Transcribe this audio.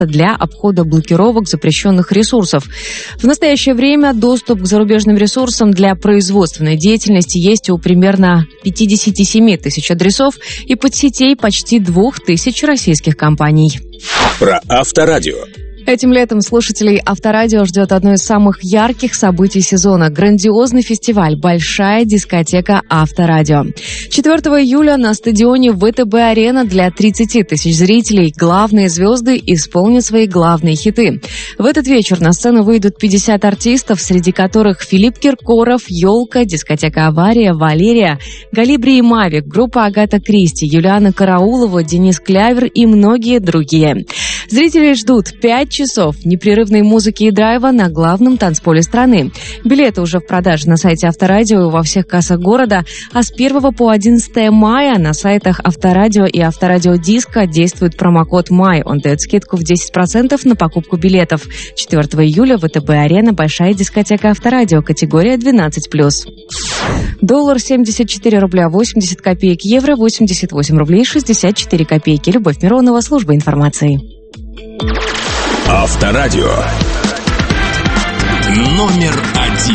для обхода блокировок запрещенных ресурсов. В настоящее время доступ к зарубежным ресурсам для производственной деятельности есть у примерно 57 тысяч адресов и подсетей почти 2000 российских компаний. Про Авторадио. Этим летом слушателей Авторадио ждет одно из самых ярких событий сезона – грандиозный фестиваль «Большая дискотека Авторадио». 4 июля на стадионе ВТБ-арена для 30 тысяч зрителей главные звезды исполнят свои главные хиты. В этот вечер на сцену выйдут 50 артистов, среди которых Филипп Киркоров, «Елка», дискотека «Авария», «Валерия», «Галибри и Мавик», группа «Агата Кристи», Юлиана Караулова, Денис Клявер и многие другие. Зрителей ждут 5 часов непрерывной музыки и драйва на главном танцполе страны. Билеты уже в продаже на сайте Авторадио и во всех кассах города, а с 1 по 11 мая на сайтах Авторадио и Авторадио Диско действует промокод МАЙ. Он дает скидку в 10% на покупку билетов. 4 июля ВТБ-арена «Большая дискотека Авторадио», категория 12+. Доллар 74 рубля 80 копеек, евро 88 рублей 64 копейки. Любовь Миронова, служба информации. Авторадио. Номер